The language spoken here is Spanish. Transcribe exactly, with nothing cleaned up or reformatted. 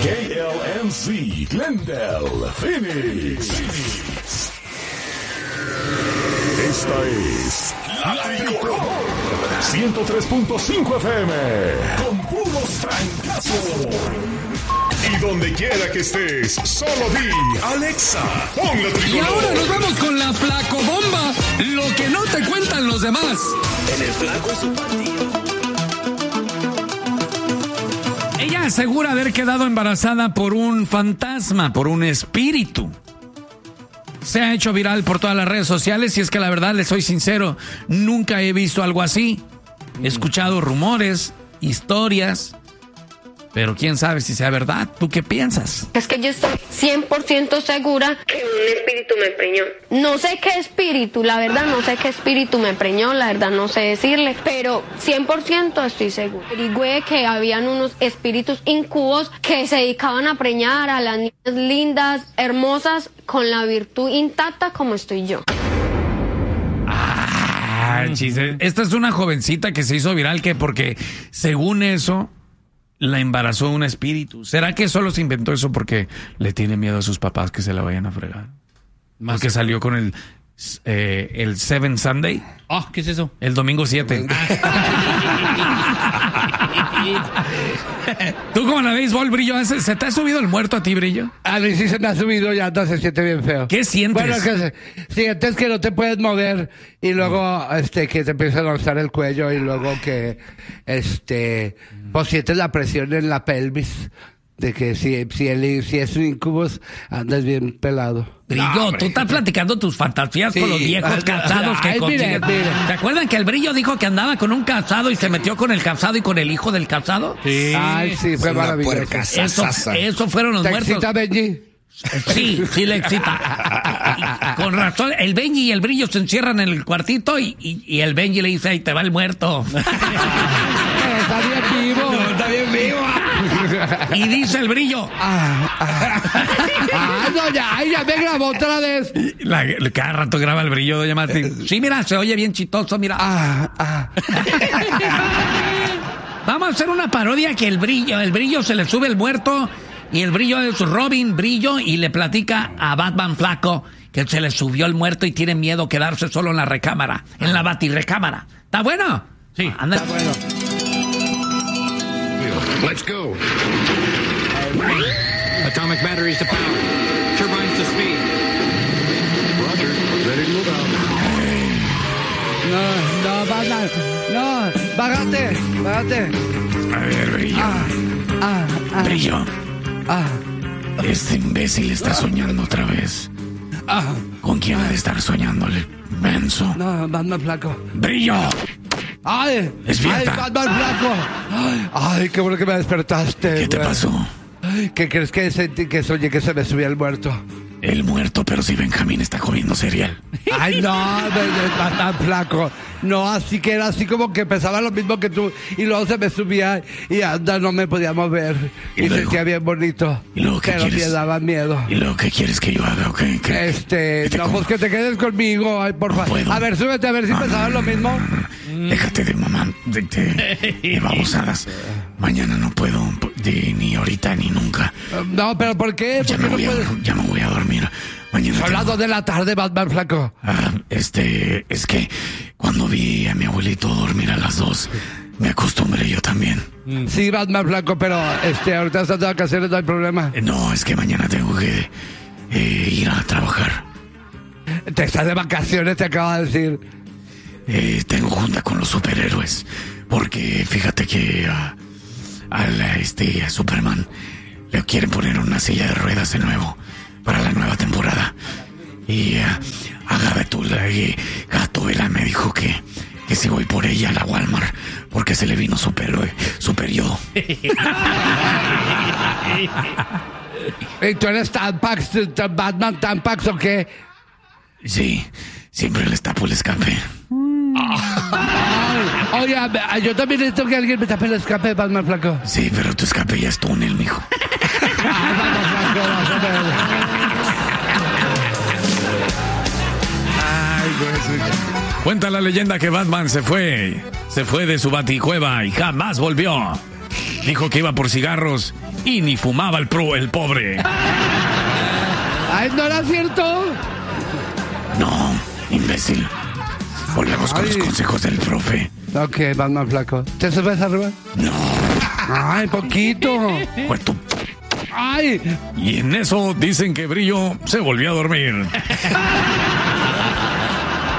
K L M C, Glendale, Phoenix. Phoenix. Esta es La Tricolor ciento tres punto cinco F M con puros trancazos. Y donde quiera que estés, solo di Alexa, pon La Tricolor. Y ahora nos vamos con la flacobomba, lo que no te cuentan los demás. En el flaco y su patio. Ella asegura haber quedado embarazada por un fantasma, por un espíritu. Se ha hecho viral por todas las redes sociales y es que la verdad, les soy sincero, nunca he visto algo así. He escuchado rumores, historias, pero quién sabe si sea verdad. ¿Tú qué piensas? Es que yo estoy cien por ciento segura que un espíritu me preñó. No sé qué espíritu, la verdad no sé qué espíritu me preñó, la verdad no sé decirle, pero cien por ciento estoy segura. Averigüé que habían unos espíritus incubos que se dedicaban a preñar a las niñas lindas, hermosas, con la virtud intacta como estoy yo. Ah, chiste. Esta es una jovencita que se hizo viral que porque, según eso, la embarazó un espíritu. ¿Será que solo se inventó eso porque le tiene miedo a sus papás que se la vayan a fregar? Más porque salió con el eh, el Seven Sunday. Oh, ¿qué es eso? El domingo siete. ¿Tú cómo la ves, Bol, Brillo? ¿Se, ¿Se te ha subido el muerto a ti, Brillo? A mí sí se me ha subido, ya no se siente bien feo. ¿Qué sientes? Bueno, que se, sientes que no te puedes mover y luego este que te empieza a lanzar el cuello y luego que este pues sientes la presión en la pelvis de que si, si, el, si es un incubus andas bien pelado. Brillo, no, tú estás platicando tus fantasías sí, con los viejos casados que consiguen. ¿Te acuerdan que el Brillo dijo que andaba con un casado y se metió con el casado y con el hijo del casado? Sí. Ay, sí, fue maravilloso. Eso, eso fueron los ¿Te muertos. excita, Benji? Sí, sí le excita. Y con razón, el Benji y el Brillo se encierran en el cuartito y, y, y el Benji le dice, ahí te va el muerto. Está bien vivo. No, está bien vivo. Y dice el Brillo. Ah, ah. ah no, ya, ya me grabó otra vez. La, cada rato graba el Brillo, doña Martín. Sí, mira, se oye bien chistoso, mira. Ah, ah. Vamos a hacer una parodia que el Brillo, el Brillo se le sube el muerto y el Brillo es Robin Brillo y le platica a Batman Flaco que se le subió el muerto y tiene miedo quedarse solo en la recámara, en la batirrecámara. ¿Está bueno? Sí, anda. Está bueno. Let's go. Atomic batteries to power. Turbines to speed. Roger. Ready to move out. No, no, Batman. No, bájate, bájate. A ver, Brillo. Ah, ah, ah. Brillo. Ah. Este imbécil está soñando otra vez. Ah. ¿Con quién ha de estar soñándole, menso? No, Batman Flaco. ¡Brillo! ¡Ay! ¡Despierta! ¡Ay, Batman Flaco! ¡Ay, ay, qué bueno que me despertaste! ¿Qué te güey. pasó? ¿Qué crees que sentí que soñé que se me subía el muerto? El muerto, pero si Benjamín está comiendo cereal. ¡Ay, no! Batman Flaco. No, así que era así como que pesaba lo mismo que tú y luego se me subía y anda, no me podía mover. Y, y luego, sentía bien bonito. ¿Y luego qué pero quieres? me daba miedo. ¿Y luego qué quieres que yo haga? ¿Okay? ¿Qué, Este, qué no, como? pues que te quedes conmigo, ay, por No favor. puedo. A ver, súbete, a ver si No, pensabas no, lo mismo. no, no. Déjate de mamá, de, de, de babosadas. Mañana no puedo, de, ni ahorita ni nunca. No, pero ¿por qué? Ya ¿Por me, qué voy no a, puedes? ya me voy a dormir. Mañana Son las tengo- dos de la tarde, Batman Flaco. Ah, este, es que cuando vi a mi abuelito dormir a las dos, me acostumbré yo también. Sí, Batman Flaco, pero este, ahorita estás de vacaciones, no hay problema. Eh, No, es que mañana tengo que eh, ir a trabajar. Te estás de vacaciones, te acabo de decir. Eh, tengo junta con los superhéroes. Porque fíjate que a, a la- este, a Superman le quieren poner una silla de ruedas de nuevo para la nueva temporada. Y uh, a Gabatula y Gatubela me dijo que, que si voy por ella a la Walmart porque se le vino super, super yo. ¿Y tú eres Tampax, Batman Tampax o qué? Sí, siempre les tapo el escape. Ay, oye, yo también necesito que alguien me tape el escape, Batman Flaco. Sí, pero tu escape ya es túnel, mijo. Ay, Batman Flaco, vas a ver. Ay, güey. Cuenta la leyenda que Batman se fue, se fue de su baticueva y jamás volvió. Dijo que iba por cigarros y ni fumaba el pro, el pobre. Ay, ¿no era cierto? No, imbécil. Volvemos con Ay. los consejos del profe. Ok, van más flaco. ¿Te subes arriba? No, Ay, poquito. pues tú. Ay. Y en eso dicen que Brillo se volvió a dormir.